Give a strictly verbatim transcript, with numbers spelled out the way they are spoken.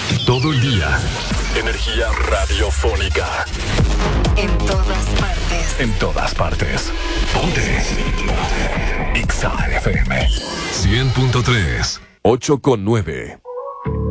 Todo el día. Energía radiofónica. En todas partes. En todas partes. Ponte. Ponte. X A F M. cien punto tres. ocho con nueve.